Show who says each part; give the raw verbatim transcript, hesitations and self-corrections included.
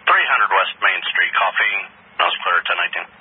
Speaker 1: three hundred West Main Street, coffee, nose clear, ten nineteen.